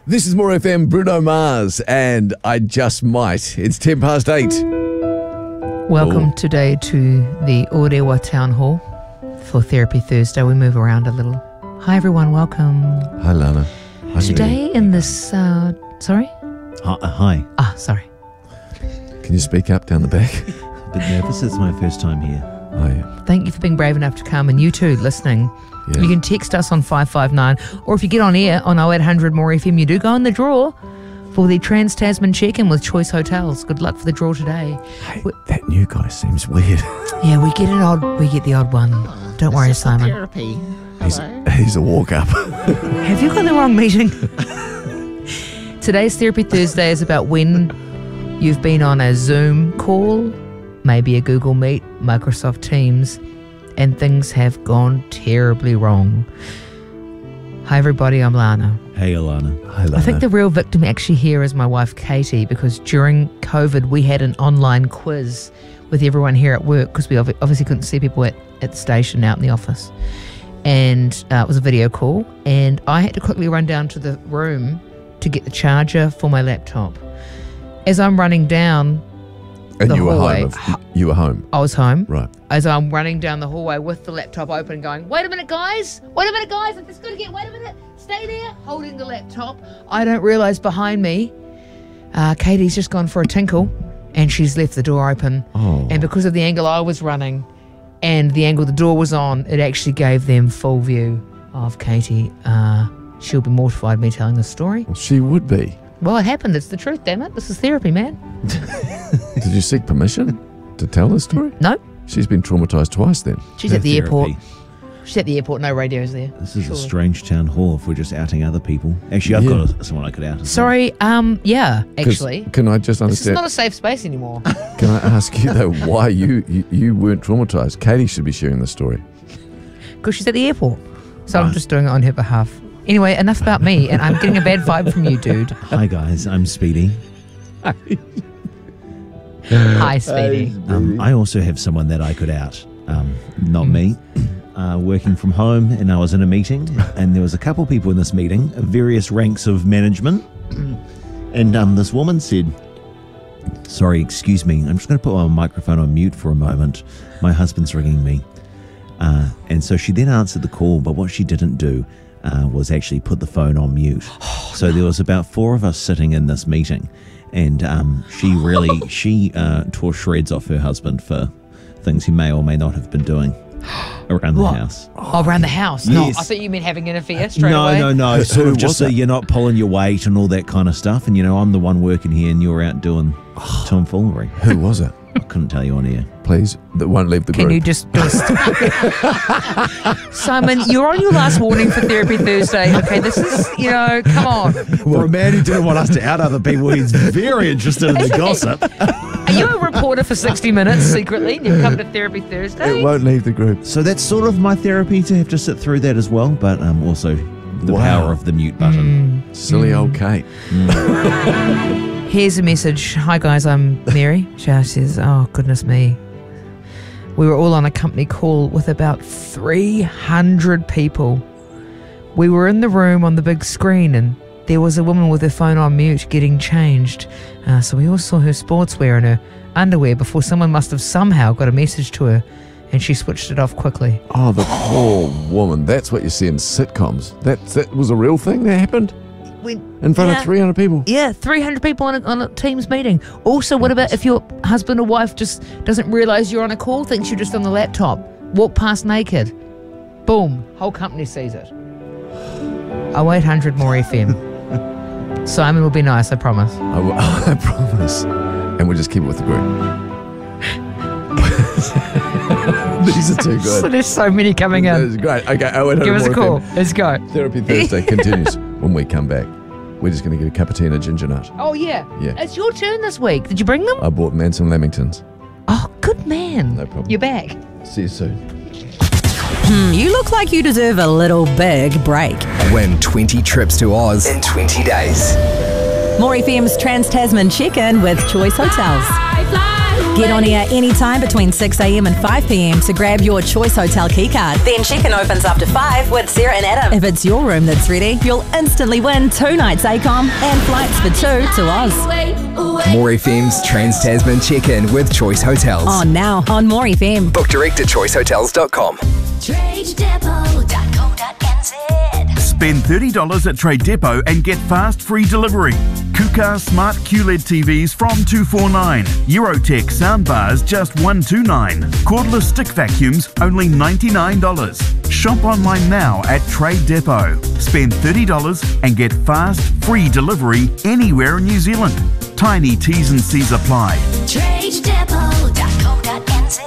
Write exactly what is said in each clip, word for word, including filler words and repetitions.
This is More F M, Bruno Mars, and I Just Might. It's ten past eight. Welcome Ooh. today to the Orewa Town Hall for Therapy Thursday. We move around a little. Hi everyone, welcome. Hi Lana. Hi Today in this, uh, sorry? Hi. hi. Ah, sorry. Can you speak up down the back? A bit nervous. It's my first time here. Oh, yeah. Thank you for being brave enough to come, and you too, listening. Yeah. You can text us on five five nine, or if you get on air on oh eight hundred More F M, you do go in the draw for the Trans-Tasman check-in with Choice Hotels. Good luck for the draw today. Hey, that new guy seems weird. Yeah, we get an odd, we get the odd one. Don't worry, Simon. Therapy. He's, he's a walk-up. Have you got the wrong meeting? Today's Therapy Thursday is about when you've been on a Zoom call, maybe a Google Meet, Microsoft Teams, and things have gone terribly wrong. Hi everybody, I'm Lana. Hey, Alana. Hi Lana. I think the real victim actually here is my wife Katie, because during COVID we had an online quiz with everyone here at work, because we ob- obviously couldn't see people at, at the station out in the office. And uh, it was a video call, and I had to quickly run down to the room to get the charger for my laptop. As I'm running down and the you were hallway, home. You were home. I was home. Right. As I'm running down the hallway with the laptop open, going, wait a minute, guys, wait a minute, guys, I'm just going to get, wait a minute, stay there, holding the laptop. I don't realise behind me, uh, Katie's just gone for a tinkle, and she's left the door open. Oh. And because of the angle I was running and the angle the door was on, it actually gave them full view of Katie. Uh, she'll be mortified me telling this story. She would be. Well, it happened. It's the truth, damn it. This is therapy, man. Did you seek permission to tell the story? No, She's been traumatised twice then. she's Her at the therapy. airport. She's at the airport. No radios there. This is Sure. a strange town hall if we're just outing other people. Actually, I've Yeah. got a, someone I could out. as Sorry, um, yeah, 'Cause actually. Can I just This is understand? not a safe space anymore. Can I ask you though why you, you, you weren't traumatised? Katie should be sharing the story. Because she's at the airport. So I'm Right. just doing it on her behalf. Anyway, enough about me, and I'm getting a bad vibe from you, dude. well. Hi, guys. I'm Speedy. Hi, Speedy. Um, I also have someone that I could out. Um, not me. Uh, working from home, and I was in a meeting, and there was a couple people in this meeting, of various ranks of management, and um, this woman said, sorry, excuse me, I'm just going to put my microphone on mute for a moment. My husband's ringing me. Uh, and so she then answered the call, but what she didn't do uh, was actually put the phone on mute. So there was about four of us sitting in this meeting, and um, she really, she uh, tore shreds off her husband for things he may or may not have been doing around the What? house. Oh, around the house. No, Yes. I thought you meant having an affair straight no, away. no, no, Who- Sort who of just was so it? you're not pulling your weight and all that kind of stuff. And, you know, I'm the one working here and you're out doing tomfoolery. Who was it? I couldn't tell you on air. Please, that won't leave the Can group. you just... just Simon, you're on your last warning for Therapy Thursday. Okay, this is, you know, come on. For a man who didn't want us to out other people, he's very interested in the gossip. Are you a reporter for sixty minutes secretly, and you've come to Therapy Thursday? It won't leave the group. So that's sort of my therapy, to have to sit through that as well, but um, also the Wow. power of the mute button. Silly old Kate. Here's a message. Hi guys, I'm Mary. She says, oh goodness me. We were all on a company call with about three hundred people. We were in the room on the big screen, and there was a woman with her phone on mute getting changed. Uh, so we all saw her sportswear and her underwear before someone must have somehow got a message to her, and she switched it off quickly. Oh, the poor woman. That's what you see in sitcoms. That, that was a real thing that happened? We, In front yeah. of three hundred people? Yeah, three hundred people on a, on a Teams meeting. Also, what about if your husband or wife just doesn't realise you're on a call, thinks you're just on the laptop, walk past naked, boom, whole company sees it. oh eight hundred More F M. Simon will be nice, I promise. I, will- I promise. And we'll just keep it with the group. These are too So good. there's so many coming That in. is great. Okay, oh eight hundred Give us a More call. F M. Let's go. Therapy Thursday continues when we come back. We're just going to get a cup of tea and a ginger nut. Oh, yeah. Yeah. It's your turn this week. Did you bring them? I bought Manson Lamingtons. Oh, good man. No problem. You're back. See you soon. You look like you deserve a little big break. Win twenty trips to Oz in twenty days. More F M's Trans-Tasman check-in with Choice Hotels. I fly Get on air anytime between six a.m. and five p.m. to grab your Choice Hotel keycard. Then check-in opens after five with Sarah and Adam. If it's your room that's ready, you'll instantly win two nights ACOM and flights for two to Oz. More F M's Trans Tasman check-in with Choice Hotels. On now on More F M. Book direct at choice hotels dot com. trade depot dot co dot n z. Spend thirty dollars at Trade Depot and get fast free delivery. Kuka Smart Q L E D T Vs from two forty-nine. Eurotech soundbars just one twenty-nine. Cordless stick vacuums only ninety-nine dollars. Shop online now at Trade Depot. Spend thirty dollars and get fast free delivery anywhere in New Zealand. Tiny T's and C's apply. trade depot dot co dot n z.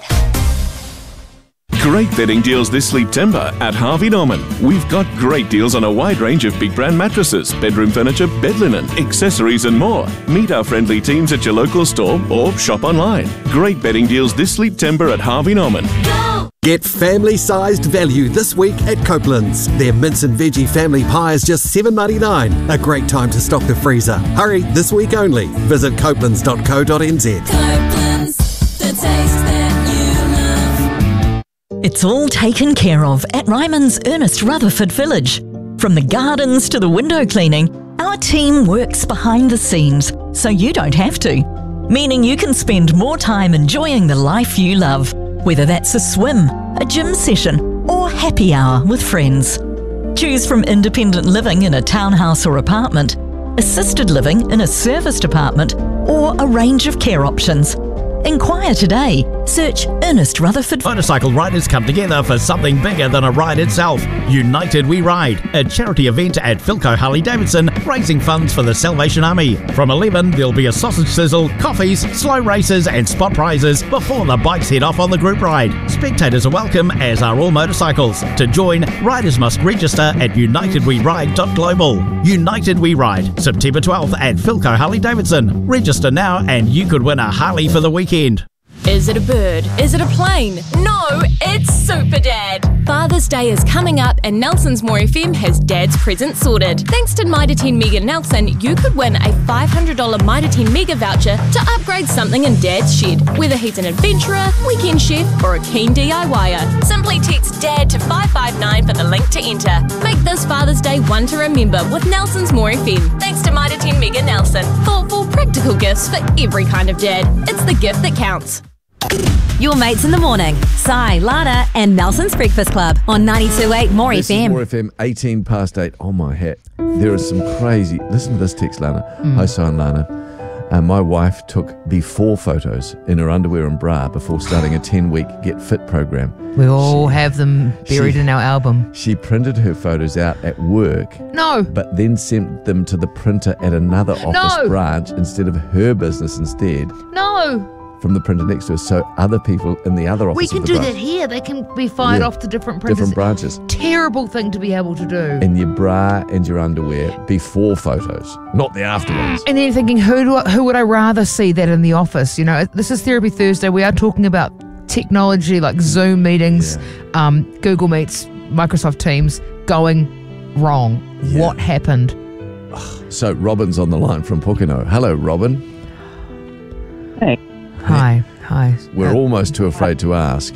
Great bedding deals this September at Harvey Norman. We've got great deals on a wide range of big brand mattresses, bedroom furniture, bed linen, accessories and more. Meet our friendly teams at your local store or shop online. Great bedding deals this September at Harvey Norman. Go! Get family-sized value this week at Copeland's. Their mince and veggie family pie is just seven dollars ninety-nine. A great time to stock the freezer. Hurry, this week only. Visit copelands dot co dot n z. Copeland's, the taste that you love. It's all taken care of at Ryman's Ernest Rutherford Village. From the gardens to the window cleaning, our team works behind the scenes so you don't have to. Meaning you can spend more time enjoying the life you love, whether that's a swim, a gym session, or happy hour with friends. Choose from independent living in a townhouse or apartment, assisted living in a serviced apartment, or a range of care options. Inquire today. Search Ernest Rutherford. Motorcycle riders come together for something bigger than a ride itself. United We Ride, a charity event at Philco Harley Davidson, raising funds for the Salvation Army. From eleven, there'll be a sausage sizzle, coffees, slow races and spot prizes before the bikes head off on the group ride. Spectators are welcome, as are all motorcycles. To join, riders must register at united we ride dot global. United We Ride, September twelfth at Philco Harley Davidson. Register now and you could win a Harley for the weekend. Is it a bird? Is it a plane? No, it's Super Dad. Father's Day is coming up and Nelson's More F M has Dad's present sorted. Thanks to Mitre ten Mega Nelson, you could win a five hundred dollars Mitre ten Mega voucher to upgrade something in Dad's shed. Whether he's an adventurer, weekend chef or a keen DIYer. Simply text DAD to five five nine for the link to enter. Make this Father's Day one to remember with Nelson's More F M. Thanks to Mitre ten Mega Nelson. Thoughtful, practical gifts for every kind of dad. It's the gift that counts. Your mates in the morning. Sai, Lana, and Nelson's Breakfast Club on ninety-two point eight More This F M. is More F M, eighteen past eight. Oh, my hat. There is some crazy... Listen to this text, Lana. Mm. Hi, Si and Lana. Uh, my wife took before photos in her underwear and bra before starting a ten-week Get Fit program. We all She- have them buried she- in our album. She printed her photos out at work, No. but then sent them to the printer at another office No. branch instead of her business instead No. from the printer next to her. So other people in the other office We of can the do branch, that here. They can be fired Yeah. off to different printers. different branches. Terrible thing to be able to do. In your bra and your underwear before photos, not the after ones. And then you're thinking, who do I, who would I rather see that in the office? You know, this is Therapy Thursday. We are talking about technology like Zoom meetings, um, Google Meets, Microsoft Teams going wrong. Yeah. What happened? So Robin's on the line from Pokeno. Hello, Robin. Hey. Hi. Hi. We're Uh, almost too afraid to ask.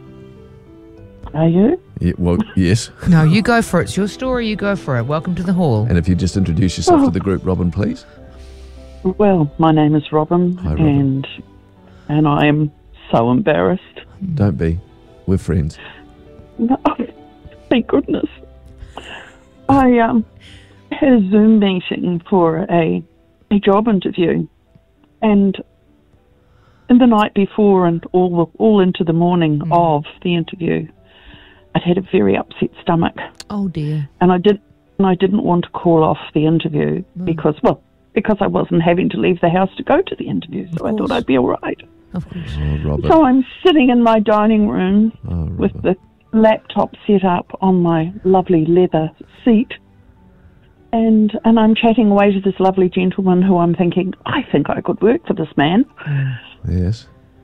Are you? Yeah, well, yes. No, you go for it. It's your story. You go for it. Welcome to the hall. And if you just introduce yourself Oh. to the group, Robin, please. Well, my name is Robin, Hi, Robin. and and I am so embarrassed. Don't be. We're friends. No, thank goodness. I um had a Zoom meeting for a a job interview, and in the night before and all all into the morning Mm. of the interview, I'd had a very upset stomach, Oh dear. and I did and I didn't want to call off the interview Mm. because well because I wasn't having to leave the house to go to the interview, so I thought I'd be all right. Of course. Oh, Robin. So I'm sitting in my dining room Oh, with Robin. the laptop set up on my lovely leather seat, and and I'm chatting away to this lovely gentleman who I'm thinking, I think I could work for this man. Yes.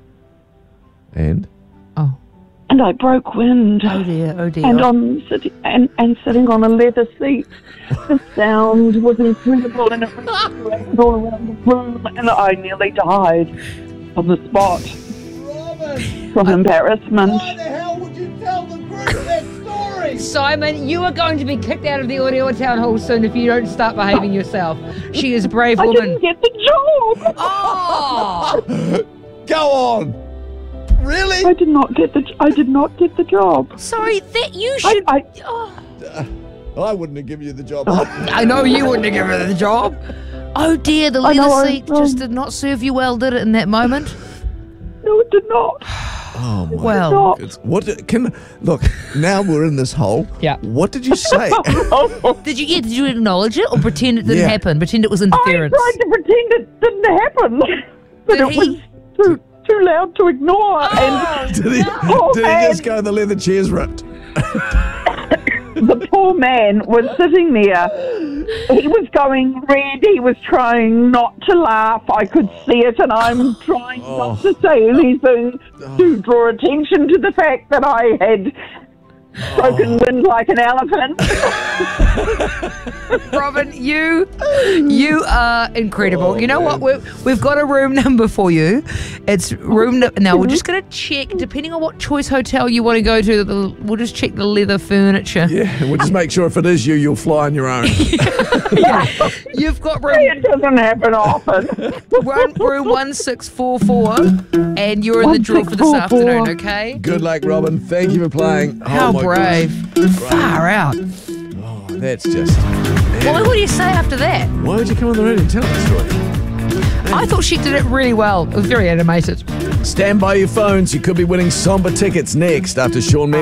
And? Oh. And I broke wind. Oh dear. Oh dear. And I'm sitting and, and sitting on a leather seat. The sound was incredible, and it reverberated all around the room, and I nearly died. on the spot Robin, from embarrassment. why the hell would you tell the group that story? Simon, you are going to be kicked out of the audio town hall soon if you don't start behaving yourself. She is a brave I woman. didn't get the job. Oh! Go on. Really? I did not get the. I did not get the job. Sorry, that you should. I, oh. I wouldn't have given you the job. I know you wouldn't have given her the job. Oh dear, the I leather know, I- seat um, just did not serve you well, did it, in that moment? No, it did not. Oh my Well- Stop. goodness. What did- can look, now we're in this hole. Yeah. What did you say? Did you yeah, did you acknowledge it or pretend it didn't Yeah. happen? Pretend it was I interference? tried to pretend it didn't happen, but Did it he? was too too loud to ignore. and did he, Oh, did he man. just go, the leather chair's ripped? the poor man was sitting there. He was going red. He was trying not to laugh. I could see it, and I'm trying not to say anything to draw attention to the fact that I had broken wind like an elephant. Robin, you you are incredible. you know what? We've, we've got a room number for you. It's room no- now. We're just going to check, depending on what choice hotel you want to go to. The, we'll just check the leather furniture. Yeah, we'll just make sure if it is you, you'll fly on your own. You've got room. It doesn't happen often. Room, room one six four four, and you're in the draw for this one six four four. afternoon. Okay. Good luck, Robin. Thank you for playing. How oh my brave! goodness. Far out. Oh, that's just. Well, what do you say after that? Why would you come on the radio and tell that story? I thought she did it really well. It was very animated. Stand by your phones. You could be winning Somber tickets next after Sean Mendes.